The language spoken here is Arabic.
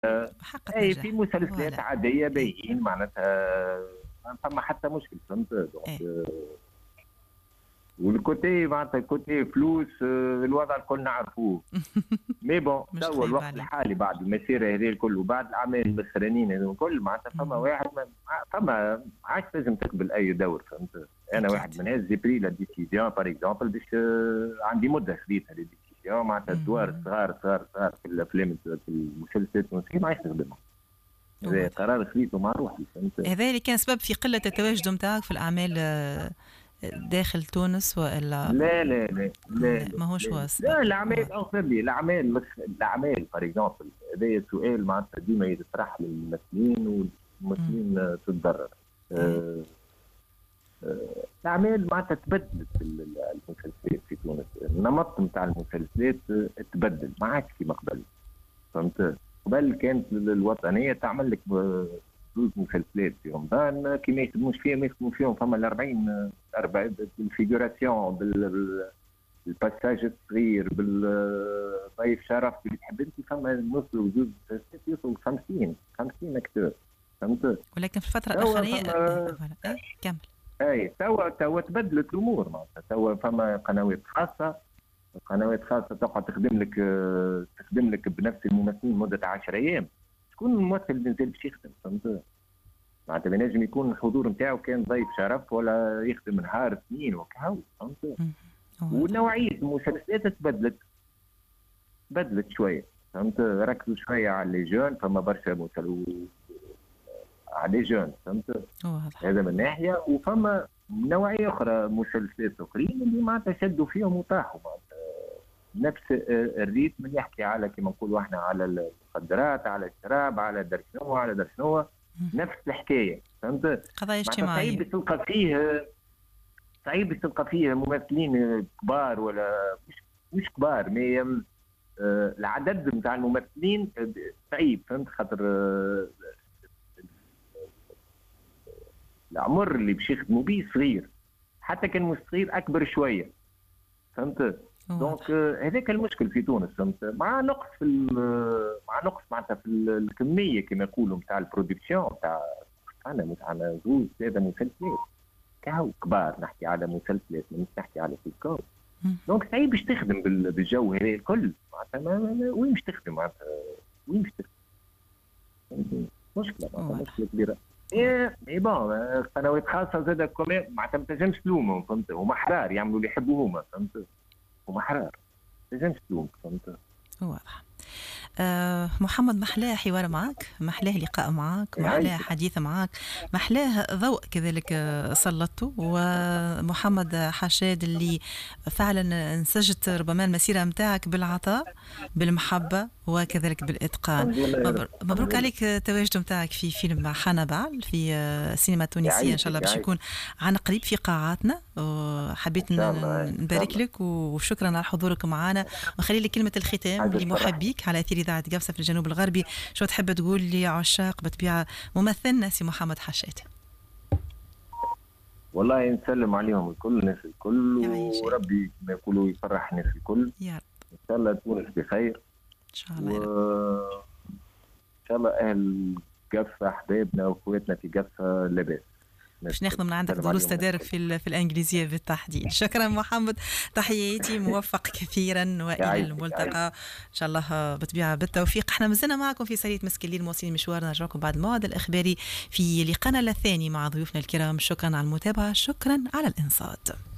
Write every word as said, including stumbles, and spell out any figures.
حقق اي في نجاح. مسلسلات فوالا. عاديه ايه باهيين معناتها ما فما حتى مشكل فهمت ايه دونك. والكوتي معناتها الكوتي فلوس آه، الوضع الكل نعرفوه. مي بون مش توا تخيب الوقت عليك. الحالي بعد المسيره هذه الكل وبعد الاعمال المسخرانين هذو الكل معناتها فما مهم. واحد ما فما عادش لازم تقبل اي دور فهمت. انا اكيد. واحد من هاز جي بري لا ديسيزيون بار اكزومبل باش آه، عندي مده خذيتها لي ديسيزيون معناتها الدوار مهم. صغار صغار صغار في الافلام في المسلسلات التونسيه ما عادش نخدمهم. هذا واضح. قرار خذيته مع روحي فهمت. هذا اللي كان سبب في قلة التواجد متاعك في الأعمال آه، داخل تونس والا؟ لا لا لا لا لا لا ما هوش لا هو السبب. لا الاعمال واضح. اغفر لي الاعمال مش الاعمال بار اكزومبل. هذا سؤال معناتها ديما يطرح للممثلين مم. والممثلين آه، تتضرر. إيه. آه، آه، الاعمال معناتها تبدلت في ال- ال- المسلسلات في تونس. النمط نتاع المسلسلات آه، تبدل ما عادش كيما قبل فهمت. قبل كانت ال- الوطنيه تعمل لك ب- زوج مسلسلات في رمضان كي ما يخدموش فيهم ما يخدموا فيهم فما ال أربعين أربعين بالفيجوراسيون بال الباساج الصغير بالضيف شرف اللي تحب انت فما نص وجوز مسلسلات يوصل خمسين خمسين اكتور فهمت. ولكن في الفترة توا الأخرانية إيه فما فوالا. إيه كمل. اي توا توا تبدلت الامور معناتها توا فما قنوات خاصه. قنوات خاصه تقعد تخدم لك آه، تخدم لك بنفس الممثلين مده عشرة ايام. شكون الممثل اللي نزل باش يخدم فهمت. معناتها بينجم يكون الحضور نتاعو كان ضيف شرف ولا يخدم نهار اثنين وكهو فهمت. مم. واضح. ونوعيه المسلسلات تبدلت بدلت شويه فهمت. ركزوا شويه على لي جون فما برشا مسل على لي جون فهمت. واضح. هذا من ناحيه وفما نوعيه اخرى مسلسلات اخرين اللي معناتها شدوا فيهم وطاحوا معناتها نفس الريتم اللي يحكي على كما نقولوا احنا على المخدرات على الشراب على درشنو على درشنو مم. نفس الحكايه فهمت. قضايا معناتها صعيب اجتماعية. تلقى فيه صعيب تلقى فيه ممثلين كبار ولا مش مش كبار مي آه، العدد نتاع الممثلين صعيب فهمت. خاطر آه، العمر اللي باش يخدموا به صغير حتى كان مش صغير اكبر شويه فهمت. دونك واضح. آه، هذاك المشكل في تونس فهمت. مع نقص في ال- مع نقص معناتها في ال- الكميه كما يقولوا نتاع البرودكسيون نتاع انا نتاع زوج ثلاثه مسلسلات كهو كبار نحكي على مسلسلات مش نحكي على سيتكوم. مم. دونك صعيب باش تخدم بال- بالجو هذا الكل معناتها ما- ما- ما- وين باش تخدم معناتها وين باش تخدم فهمتني؟ مشكله معناتها واضح. مشكله كبيره. ايه اي بون قنوات خاصه زاد كمان معناتها ما تنجمش تلومهم فهمت. هما احرار يعملوا اللي يحبوا هما فهمت. هما احرار ما تنجمش تلوم فهمت. واضح. آه محمد محلاه حوار معك، محلاه لقاء معك، محلاه يعيشك. حديث معك، محلاه ضوء كذلك آه، سلطته. ومحمد حشاد اللي فعلا انسجت ربما المسيرة متاعك بالعطاء بالمحبة وكذلك بالإتقان. الحمد لله يا رب. مبر- الحمد مبروك لله. عليك التواجد متاعك في فيلم حنبال في آه، السينما التونسية. إن شاء الله يعيشك باش يكون عن قريب في قاعاتنا. وحبيت ان شاء الله ان شاء نبارك الله. لك وشكرا على حضورك معنا. وخلي لي كلمة الختام حاجه الصراحه لمحبيك على أثير إذاعة قفصة في الجنوب الغربي. شو تحب تقول لي عشاق بطبيعة ممثلنا سي محمد حشاد؟ والله نسلم عليهم الكل الناس الكل يعيشك. وربي كما يقولوا يفرح الناس الكل. يا رب ان شاء الله تونس بخير إن شاء الله يا رب. وان شاء الله اهل قفه احبابنا واخواتنا في قفه لاباس. باش ناخذ من عندك نسلم دروس عليهم تدارك الكل. في ال- في الانجليزيه بالتحديد. شكرا محمد، تحياتي، موفق كثيرا والى يعيشك الملتقى يعيشك. ان شاء الله بطبيعه بالتوفيق. احنا مازلنا معكم في سريه مسك الليل مواصلين مشوار، نرجعكم بعد الموعد الاخباري في لقاءنا الثاني مع ضيوفنا الكرام. شكرا على المتابعه، شكرا على الانصات.